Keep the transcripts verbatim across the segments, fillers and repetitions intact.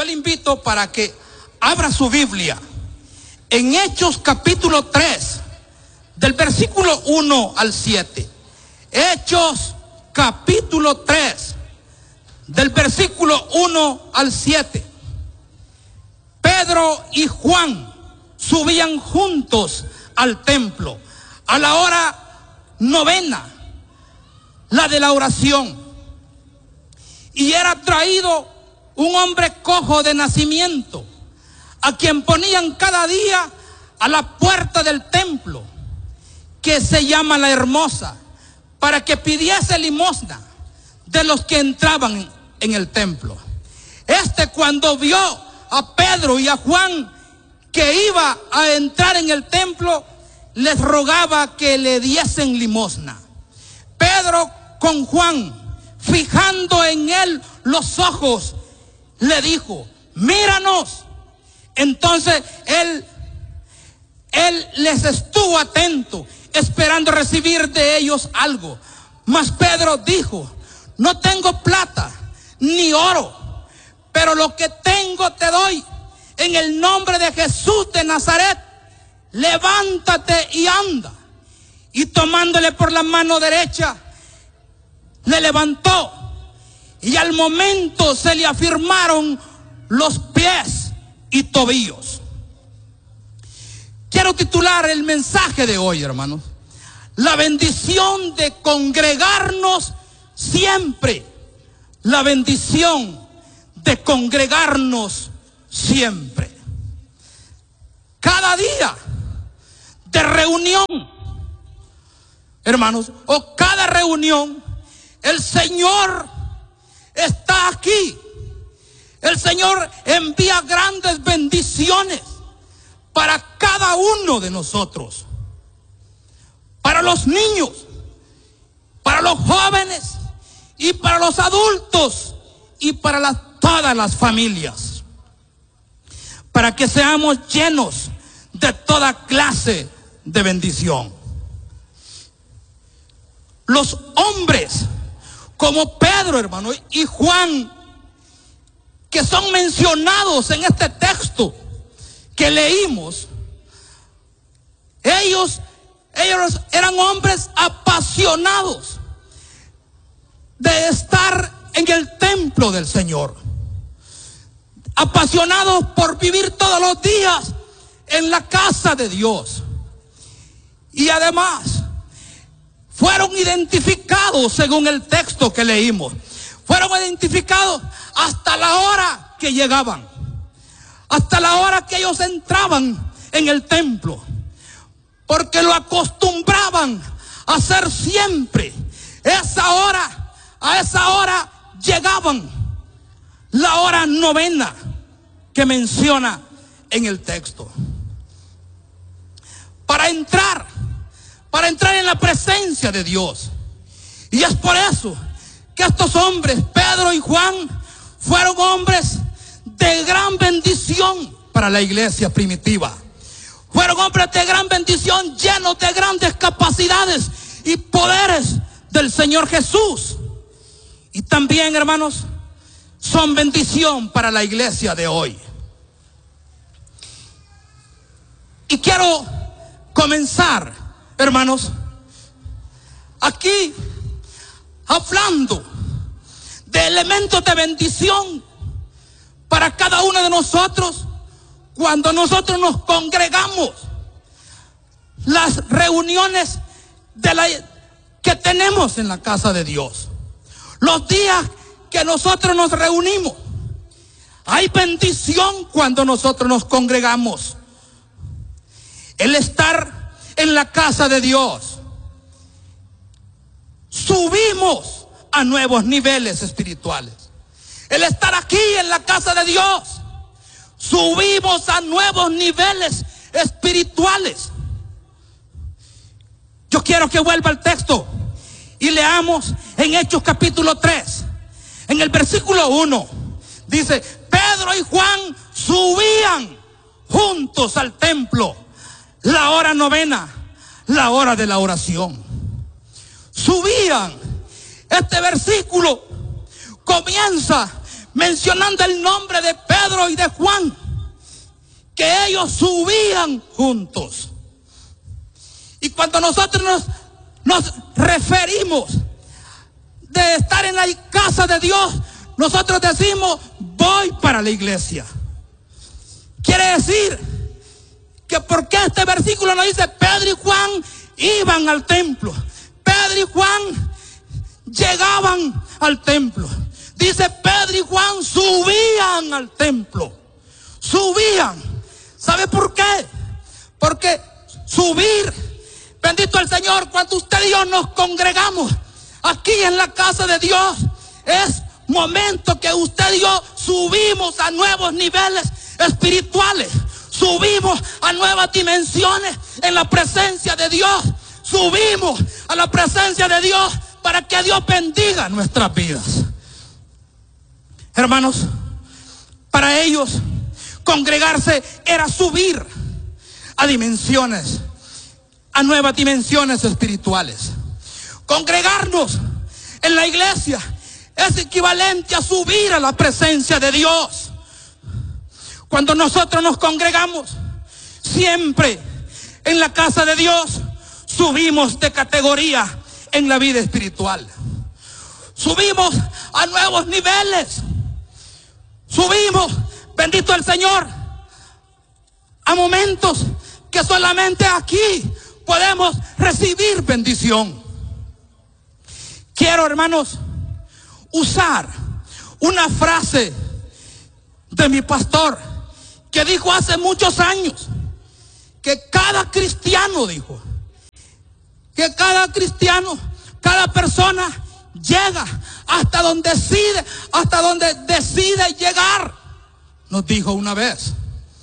le invito para que abra su Biblia en Hechos capítulo tres, del versículo uno al siete. Hechos capítulo tres, del versículo uno al siete. Pedro y Juan subían juntos al templo a la hora novena, la de la oración, y era traído un hombre cojo de nacimiento, a quien ponían cada día a la puerta del templo, que se llama La Hermosa, para que pidiese limosna de los que entraban en el templo. Este, cuando vio a Pedro y a Juan que iba a entrar en el templo, les rogaba que le diesen limosna. Pedro, con Juan, fijando en él los ojos, le dijo: míranos. Entonces él, él les estuvo atento, esperando recibir de ellos algo. Mas Pedro dijo: no tengo plata ni oro, pero lo que tengo te doy. En el nombre de Jesús de Nazaret, levántate y anda. Y tomándole por la mano derecha, le levantó, y al momento se le afirmaron los pies y tobillos. Quiero titular el mensaje de hoy, hermanos: la bendición de congregarnos siempre. La bendición de congregarnos siempre. Cada día de reunión, hermanos, o cada reunión, el Señor está aquí. El Señor envía grandes bendiciones para cada uno de nosotros, para los niños, para los jóvenes y para los adultos y para las, todas las familias, para que seamos llenos de toda clase de bendición. Los hombres como Pedro, hermano, y Juan, que son mencionados en este texto que leímos, ellos, ellos eran hombres apasionados de estar en el templo del Señor, apasionados por vivir todos los días en la casa de Dios. Y además fueron identificados, según el texto que leímos, fueron identificados hasta la hora que llegaban, hasta la hora que ellos entraban en el templo, porque lo acostumbraban a hacer siempre. Esa hora, a esa hora llegaban, la hora novena que menciona en el texto, para entrar, para entrar en la presencia de Dios. Y es por eso que estos hombres, Pedro y Juan, fueron hombres de gran bendición para la iglesia primitiva. Fueron hombres de gran bendición, llenos de grandes capacidades y poderes del Señor Jesús. Y también, hermanos, son bendición para la iglesia de hoy. Y quiero comenzar, hermanos, aquí hablando de elementos de bendición para cada uno de nosotros cuando nosotros nos congregamos. Las reuniones de la, que tenemos en la casa de Dios, los días que nosotros nos reunimos, hay bendición cuando nosotros nos congregamos. El estar en la casa de Dios, subimos a nuevos niveles espirituales. El estar aquí en la casa de Dios, subimos a nuevos niveles espirituales. Yo quiero que vuelva al texto y leamos en Hechos capítulo tres, en el versículo uno. Dice: Pedro y Juan subían juntos al templo, la hora novena, la hora de la oración. Subían. Este versículo comienza mencionando el nombre de Pedro y de Juan, que ellos subían juntos. Y cuando nosotros nos, nos referimos de estar en la casa de Dios, nosotros decimos, voy para la iglesia. Quiere decir que porque este versículo nos dice, Pedro y Juan iban al templo. Pedro y Juan llegaban al templo. Dice, Pedro y Juan subían al templo. Subían. ¿Sabe por qué? Porque subir, bendito el Señor, cuando usted y yo nos congregamos aquí en la casa de Dios, es momento que usted y yo subimos a nuevos niveles espirituales. Subimos a nuevas dimensiones en la presencia de Dios. Subimos a la presencia de Dios para que Dios bendiga nuestras vidas. Hermanos, para ellos congregarse era subir a dimensiones, a nuevas dimensiones espirituales. Congregarnos en la iglesia es equivalente a subir a la presencia de Dios. Cuando nosotros nos congregamos, siempre en la casa de Dios, subimos de categoría en la vida espiritual. Subimos a nuevos niveles. Subimos, bendito el Señor, a momentos que solamente aquí podemos recibir bendición. Quiero, hermanos, usar una frase de mi pastor que dijo hace muchos años, que cada cristiano, dijo, que cada cristiano, cada persona llega hasta donde decide, hasta donde decide llegar, nos dijo una vez.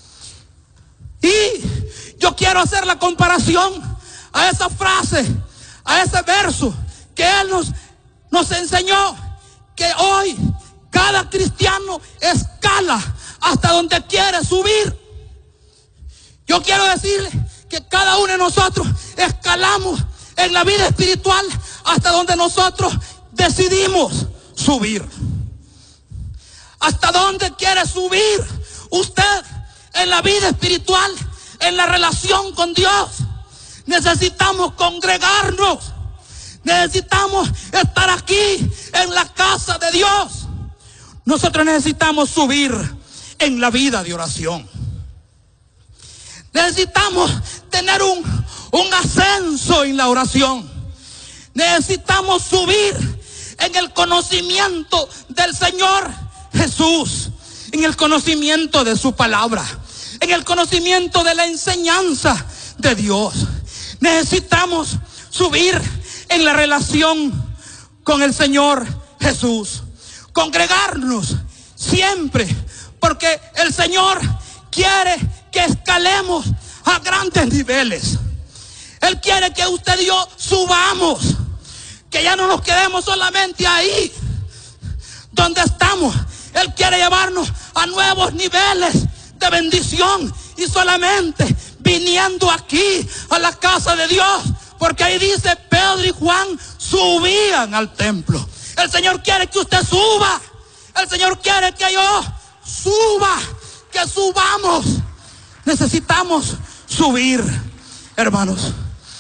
Y yo quiero hacer la comparación a esa frase, a ese verso que él nos, nos enseñó, que hoy cada cristiano escala hasta donde quiere subir. Yo quiero decirle que cada uno de nosotros escalamos en la vida espiritual hasta donde nosotros decidimos subir. ¿Hasta dónde quiere subir usted en la vida espiritual, en la relación con Dios? Necesitamos congregarnos. Necesitamos estar aquí en la casa de Dios. Nosotros necesitamos subir en la vida de oración. Necesitamos tener un, un ascenso en la oración. Necesitamos subir en el conocimiento del Señor Jesús, en el conocimiento de su palabra, en el conocimiento de la enseñanza de Dios. Necesitamos subir en la relación con el Señor Jesús. Congregarnos siempre, porque el Señor quiere que escalemos a grandes niveles. Él quiere que usted y yo subamos, que ya no nos quedemos solamente ahí donde estamos. Él quiere llevarnos a nuevos niveles de bendición, y solamente viniendo aquí a la casa de Dios, porque ahí dice, Pedro y Juan subían al templo. El Señor quiere que usted suba. El Señor quiere que yo suba, que subamos. Necesitamos subir, hermanos.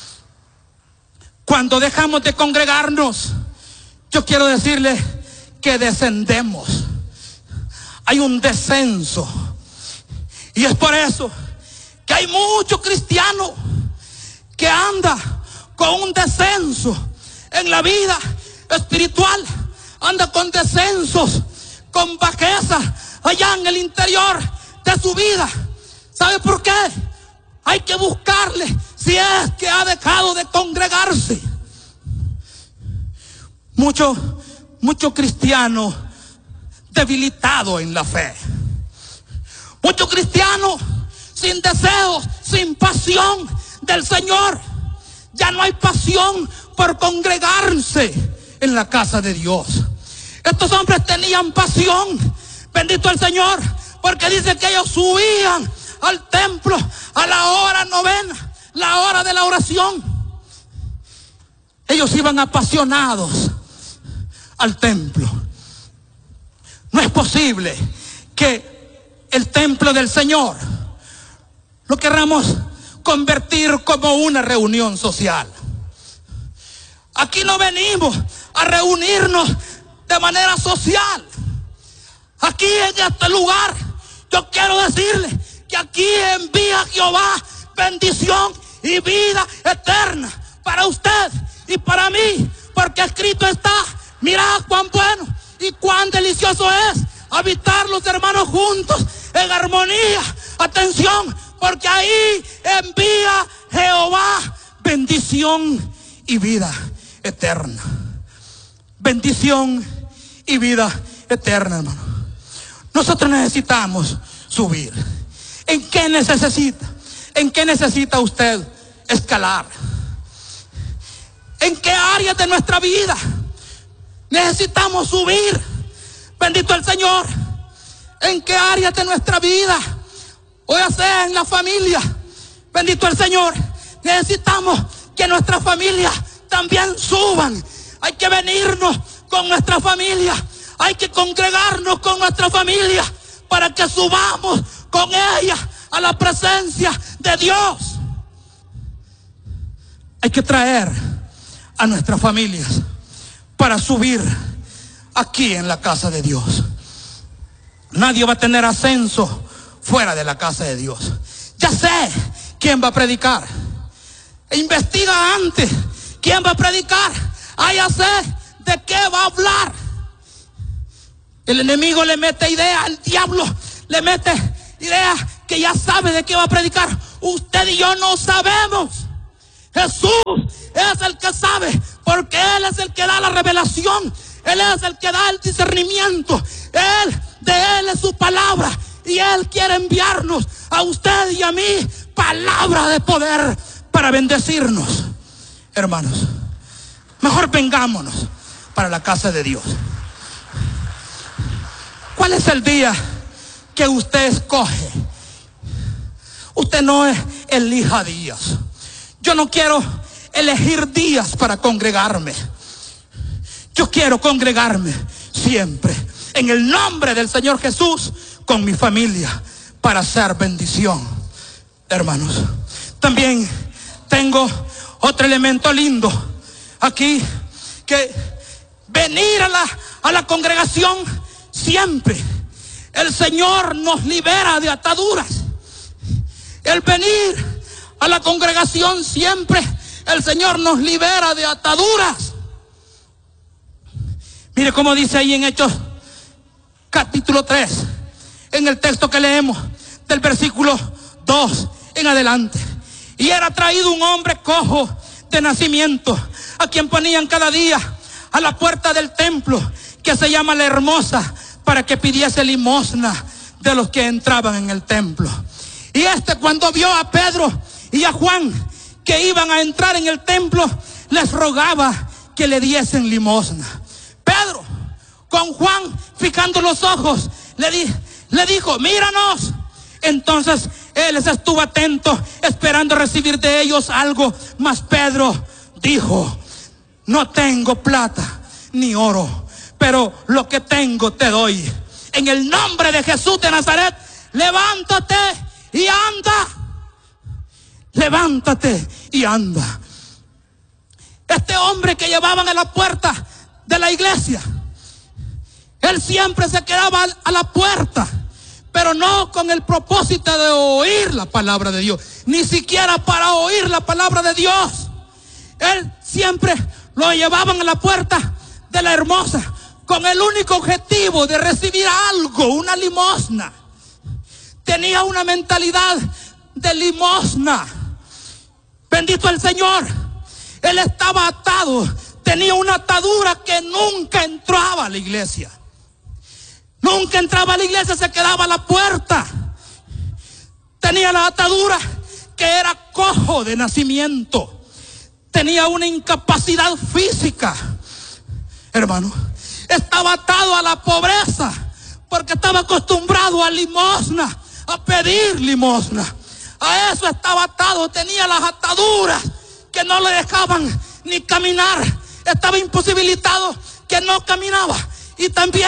Cuando dejamos de congregarnos, yo quiero decirle que descendemos. Hay un descenso. Y es por eso que hay muchos cristianos que andan con un descenso en la vida espiritual. Anda con descensos, con bajeza allá en el interior de su vida. ¿Sabe por qué? Hay que buscarle si es que ha dejado de congregarse. Muchos mucho cristianos debilitados en la fe. Muchos cristianos sin deseos, sin pasión del Señor. Ya no hay pasión por congregarse en la casa de Dios. Estos hombres tenían pasión, bendito el Señor, porque dice que ellos subían al templo a la hora novena, la hora de la oración. Ellos iban apasionados al templo. No es posible que el templo del Señor lo queramos convertir como una reunión social. Aquí no venimos a reunirnos de manera social. Aquí en este lugar yo quiero decirle que aquí envía Jehová bendición y vida eterna para usted y para mí, porque escrito está: mirad cuán bueno y cuán delicioso es habitar los hermanos juntos en armonía. Atención, porque ahí envía Jehová bendición y vida eterna. Bendición y vida eterna, hermano. Nosotros necesitamos subir. ¿En qué necesita? ¿En qué necesita usted escalar? ¿En qué áreas de nuestra vida necesitamos subir? Bendito el Señor. ¿En qué áreas de nuestra vida? O ya sea en la familia. Bendito el Señor. Necesitamos que nuestras familias también suban. Hay que venirnos con nuestra familia. Hay que congregarnos con nuestra familia para que subamos con ella a la presencia de Dios. Hay que traer a nuestras familias para subir aquí en la casa de Dios. Nadie va a tener ascenso fuera de la casa de Dios. Ya sé quién va a predicar. Investiga antes quién va a predicar. Ah, ya sé de qué va a hablar. El enemigo le mete idea, el diablo le mete idea que ya sabe de qué va a predicar. Usted y yo no sabemos. Jesús es el que sabe, porque Él es el que da la revelación. Él es el que da el discernimiento. Él, de Él es su palabra. Y Él quiere enviarnos a usted y a mí palabra de poder para bendecirnos. Hermanos, mejor vengámonos para la casa de Dios. ¿Cuál es el día que usted escoge? Usted no elija días. Yo no quiero elegir días para congregarme. Yo quiero congregarme siempre en el nombre del Señor Jesús con mi familia para hacer bendición. Hermanos, también tengo otro elemento lindo aquí, que venir a la, a la congregación siempre. El Señor nos libera de ataduras. El venir a la congregación siempre, el Señor nos libera de ataduras. Mire cómo dice ahí en Hechos capítulo tres, en el texto que leemos, del versículo dos en adelante. Y era traído un hombre cojo de nacimiento, a quien ponían cada día a la puerta del templo, que se llama La Hermosa, para que pidiese limosna de los que entraban en el templo. Y este, cuando vio a Pedro y a Juan que iban a entrar en el templo, les rogaba que le diesen limosna. Pedro, con Juan fijando los ojos, le, di, le dijo: míranos. Entonces él les estuvo atento, esperando recibir de ellos algo. Mas Pedro dijo: no tengo plata ni oro, pero lo que tengo te doy. En el nombre de Jesús de Nazaret, levántate y anda. Levántate y anda. Este hombre que llevaban a la puerta de la iglesia, él siempre se quedaba a la puerta, pero no con el propósito de oír la palabra de Dios, ni siquiera para oír la palabra de Dios. Él siempre lo llevaban a la puerta de La Hermosa con el único objetivo de recibir algo, una limosna. Tenía una mentalidad de limosna. Bendito el Señor. Él estaba atado, tenía una atadura que nunca entraba a la iglesia. Nunca entraba a la iglesia, se quedaba a la puerta. Tenía la atadura que era cojo de nacimiento. Tenía una incapacidad física. Hermano, estaba atado a la pobreza porque estaba acostumbrado a limosna, a pedir limosna. A eso estaba atado. Tenía las ataduras que no le dejaban ni caminar. Estaba imposibilitado, que no caminaba. Y también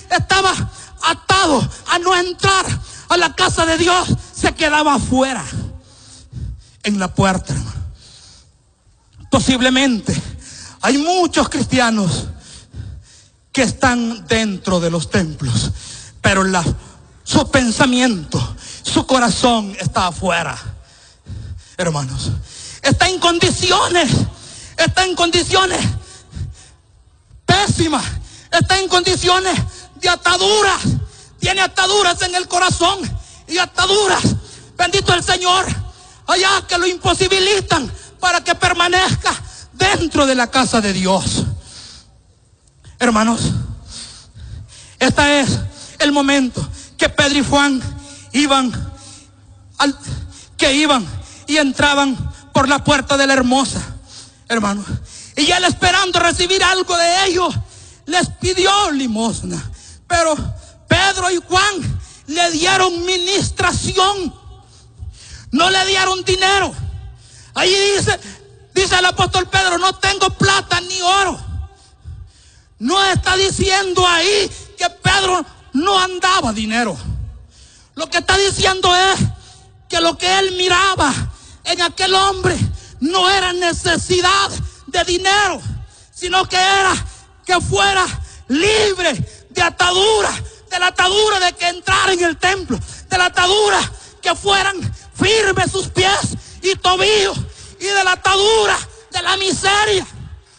estaba atado a no entrar a la casa de Dios, se quedaba afuera, en la puerta, hermano. Posiblemente hay muchos cristianos que están dentro de los templos, pero la, su pensamiento, su corazón está afuera, hermanos. Está en condiciones, está en condiciones pésimas, está en condiciones de ataduras. Tiene ataduras en el corazón y ataduras, bendito el Señor, allá que lo imposibilitan para que permanezca dentro de la casa de Dios. Hermanos, este es el momento que Pedro y Juan iban al, que iban y entraban por la puerta de la hermosa, hermanos, y él, esperando recibir algo de ellos, les pidió limosna. Pero Pedro y Juan le dieron ministración, no le dieron dinero. Ahí dice, dice el apóstol Pedro: no tengo plata ni oro. No está diciendo ahí que Pedro no andaba dinero. Lo que está diciendo es que lo que él miraba en aquel hombre no era necesidad de dinero, sino que era que fuera libre de atadura, de la atadura de que entrara en el templo, de la atadura que fueran firmes sus pies y tobillos, y de la atadura de la miseria.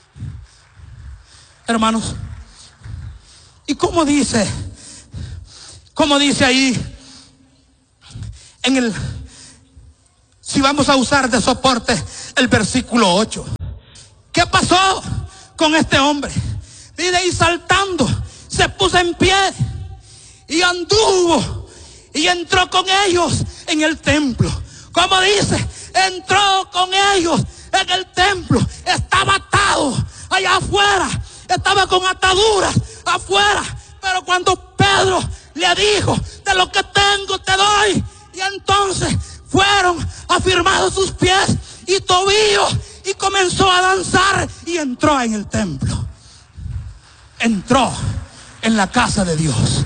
Hermanos, y como dice, como dice ahí en el, si vamos a usar de soporte el versículo ocho, ¿qué pasó con este hombre? Dice: y saltando se puso en pie y anduvo y entró con ellos en el templo. Como dice, entró con ellos en el templo. Estaba atado allá afuera, estaba con ataduras afuera, pero cuando Pedro le dijo: de lo que tengo te doy, y entonces fueron afirmados sus pies y tobillos, y comenzó a danzar y entró en el templo, entró en la casa de Dios.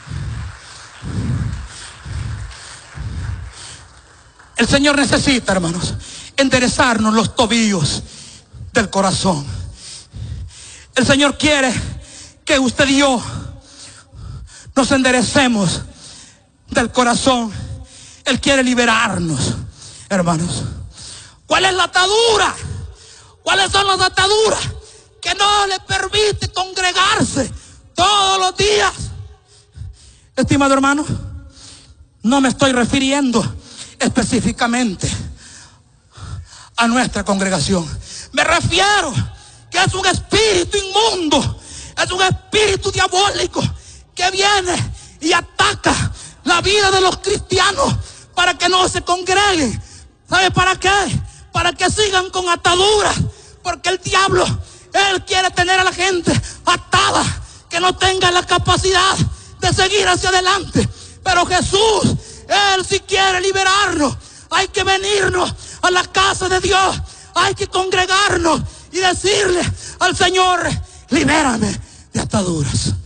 El Señor necesita, hermanos, enderezarnos los tobillos del corazón. El Señor quiere que usted y yo nos enderecemos del corazón. Él quiere liberarnos, hermanos. ¿Cuál es la atadura? ¿Cuáles son las ataduras que no le permite congregarse todos los días? Estimado hermano, no me estoy refiriendo específicamente a nuestra congregación. Me refiero que es un espíritu inmundo, es un espíritu diabólico que viene y ataca la vida de los cristianos para que no se congreguen. ¿Sabe para qué? Para que sigan con ataduras, porque el diablo, él quiere tener a la gente atada, que no tenga la capacidad de seguir hacia adelante. Pero Jesús, él sí quiere liberarnos. Hay que venirnos a la casa de Dios, hay que congregarnos y decirle al Señor: libérame de ataduras.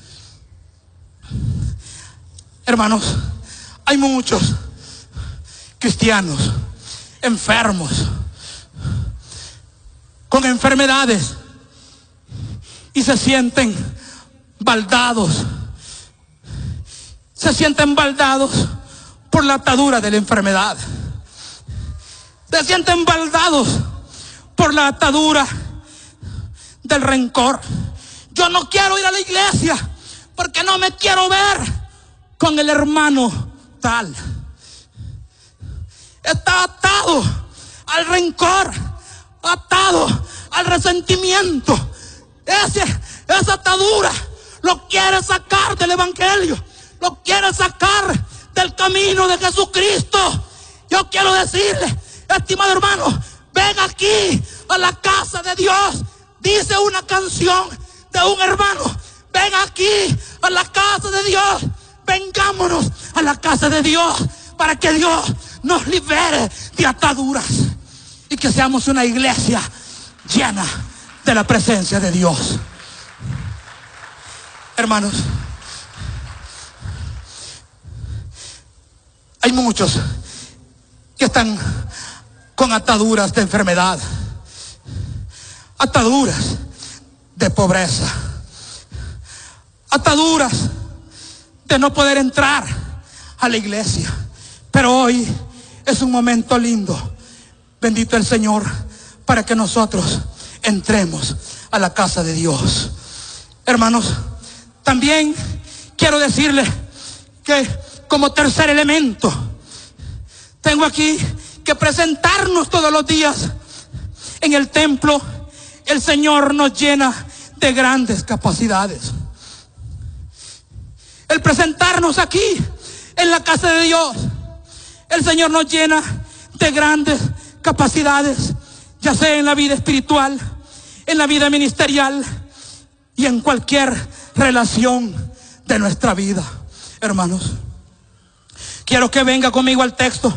Hermanos, hay muchos cristianos enfermos, con enfermedades, y se sienten baldados, se sienten baldados por la atadura de la enfermedad, se sienten baldados por la atadura del rencor. Yo no quiero ir a la iglesia porque no me quiero ver con el hermano tal. Está atado al rencor, atado al resentimiento. Ese, esa atadura lo quiere sacar del evangelio, lo quiere sacar del camino de Jesucristo. Yo quiero decirle, estimado hermano, ven aquí a la casa de Dios. Dice una canción de un hermano: ven aquí a la casa de Dios. Vengámonos a la casa de Dios para que Dios nos libere de ataduras y que seamos una iglesia llena de la presencia de Dios. Hermanos, Hay muchos que están con ataduras de enfermedad, ataduras de pobreza, ataduras de no poder entrar a la iglesia. Pero hoy es un momento lindo, bendito el Señor, para que nosotros entremos a la casa de Dios. Hermanos, también quiero decirles que como tercer elemento, tengo aquí que presentarnos todos los días en el templo. El Señor nos llena de grandes capacidades. El presentarnos aquí en la casa de Dios, el Señor nos llena de grandes capacidades, ya sea en la vida espiritual, en la vida ministerial y en cualquier relación de nuestra vida. Hermanos, quiero que venga conmigo al texto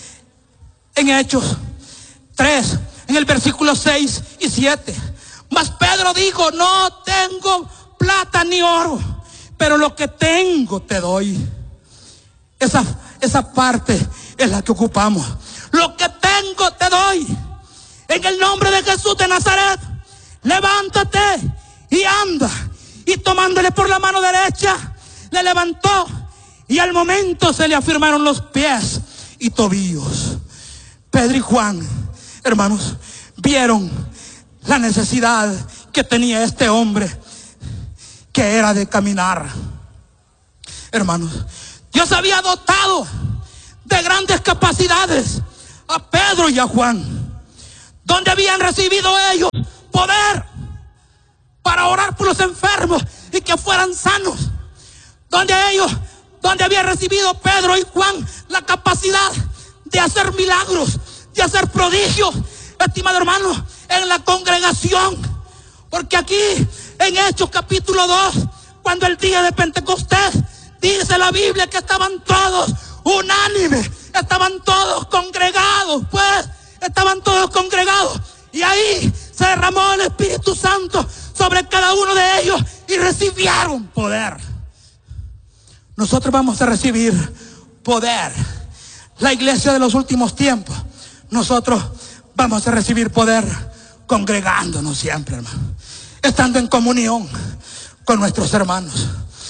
en Hechos tres, en el versículo seis y siete. Mas Pedro dijo: no tengo plata ni oro, pero lo que tengo te doy. Esa, esa parte es la que ocupamos. Lo que tengo te doy. En el nombre de Jesús de Nazaret, levántate y anda. Y tomándole por la mano derecha, le levantó, y al momento se le afirmaron los pies y tobillos. Pedro y Juan, hermanos, vieron la necesidad que tenía este hombre, que era de caminar. Hermanos, Dios había dotado de grandes capacidades a Pedro y a Juan, donde habían recibido ellos poder para orar por los enfermos y que fueran sanos, donde ellos, donde había recibido Pedro y Juan la capacidad de hacer milagros, de hacer prodigios, estimado hermano, en la congregación. Porque aquí en Hechos capítulo dos, cuando el día de Pentecostés, dice la Biblia que estaban todos unánimes, estaban todos congregados, pues estaban todos congregados, y ahí se derramó el Espíritu Santo sobre cada uno de ellos y recibieron poder. Nosotros vamos a recibir poder. La iglesia de los últimos tiempos, nosotros vamos a recibir poder congregándonos siempre, hermano, estando en comunión con nuestros hermanos.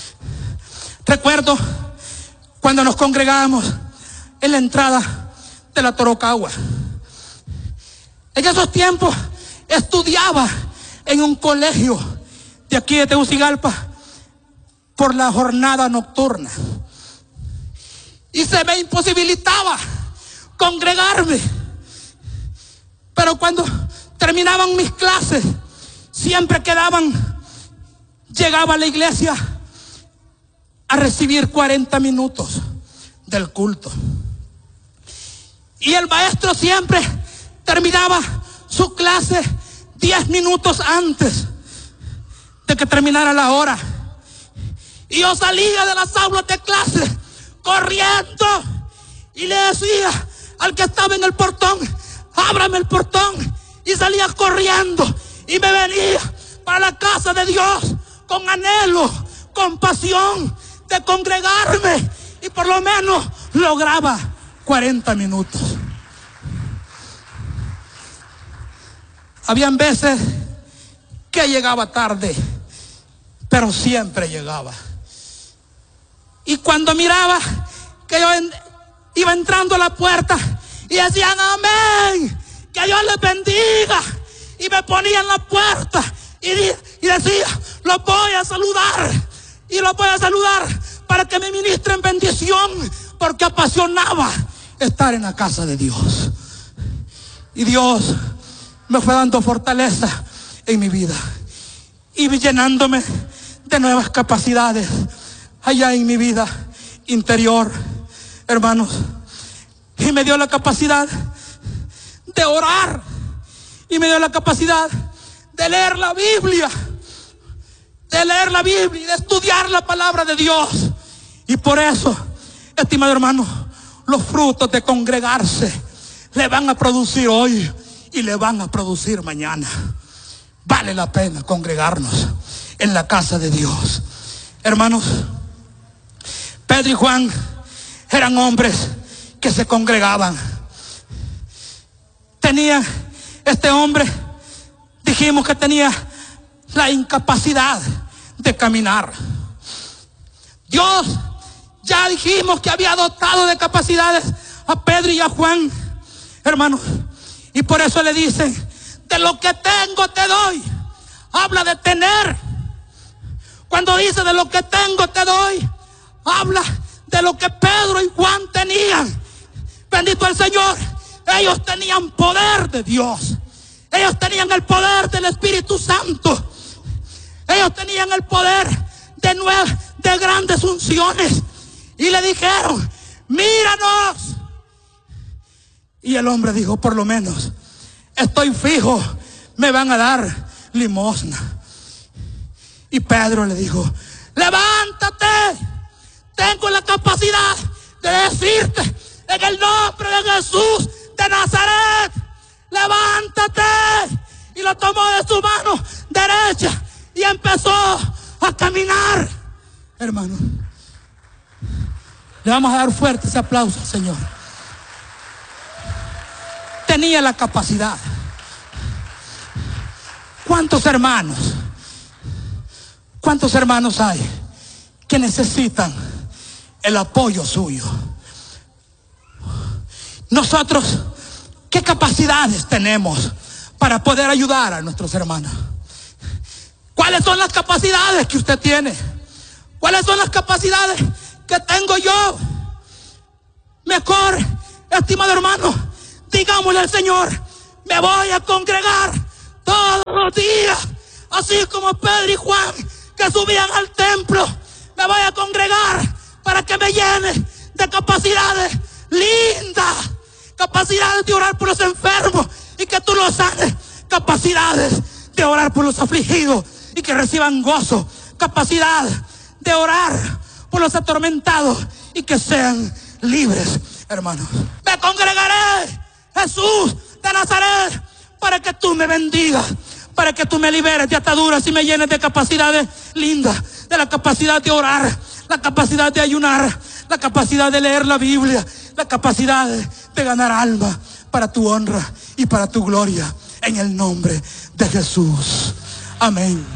Recuerdo cuando nos congregábamos en la entrada de la Torocagua. En esos tiempos estudiaba en un colegio de aquí de Tegucigalpa por la jornada nocturna, y se me imposibilitaba congregarme. Pero cuando terminaban mis clases, siempre quedaban, llegaba a la iglesia a recibir cuarenta minutos del culto. Y el maestro siempre terminaba su clase diez minutos antes de que terminara la hora. Y yo salía de las aulas de clase corriendo y le decía al que estaba en el portón: ábrame el portón. Y salía corriendo y me venía para la casa de Dios con anhelo, con pasión de congregarme, y por lo menos lograba cuarenta minutos. Habían veces que llegaba tarde, pero siempre llegaba. Y cuando miraba que yo en, iba entrando a la puerta y decían amén, que Dios les bendiga, y me ponía en la puerta y, y decía: los voy a saludar, y los voy a saludar para que me ministren bendición, porque apasionaba estar en la casa de Dios. Y Dios me fue dando fortaleza en mi vida y llenándome de nuevas capacidades allá en mi vida interior, hermanos. Y me dio la capacidad de orar, y me dio la capacidad de leer la Biblia, de leer la Biblia y de estudiar la palabra de Dios. Y por eso, estimado hermano, los frutos de congregarse le van a producir hoy y le van a producir mañana. Vale la pena congregarnos en la casa de Dios. Hermanos, Pedro y Juan eran hombres que se congregaban. Tenía este hombre, dijimos que tenía la incapacidad de caminar. Dios ya dijimos que había dotado de capacidades a Pedro y a Juan, hermanos, y por eso le dicen: de lo que tengo te doy. Habla de tener. Cuando dice de lo que tengo te doy, habla de lo que Pedro y Juan tenían. Bendito el Señor. Ellos tenían poder de Dios. Ellos tenían el poder del Espíritu Santo. Ellos tenían el poder de, nueve, de grandes unciones. Y le dijeron: míranos. Y el hombre dijo: por lo menos estoy fijo, me van a dar limosna. Y Pedro le dijo: levántate, tengo la capacidad de decirte en el nombre de Jesús de Nazaret, levántate. Y lo tomó de su mano derecha y empezó a caminar. Hermano, le vamos a dar fuerte ese aplauso al Señor. Tenía la capacidad. ¿Cuántos hermanos? ¿Cuántos hermanos hay que necesitan el apoyo suyo? Nosotros, ¿qué capacidades tenemos para poder ayudar a nuestros hermanos? ¿Cuáles son las capacidades que usted tiene? ¿Cuáles son las capacidades que tengo yo? Mejor, estimado hermano, digámosle al Señor: me voy a congregar todos los días, así como Pedro y Juan, que subían al templo. Me voy a congregar para que me llene de capacidades lindas, capacidades de orar por los enfermos y que tú los sanes, capacidades de orar por los afligidos y que reciban gozo, capacidad de orar por los atormentados y que sean libres, hermanos. Me congregaré, Jesús de Nazaret, para que tú me bendigas, para que tú me liberes de ataduras y me llenes de capacidades lindas, de la capacidad de orar, la capacidad de ayunar, la capacidad de leer la Biblia, la capacidad de ganar alma para tu honra y para tu gloria, en el nombre de Jesús. Amén.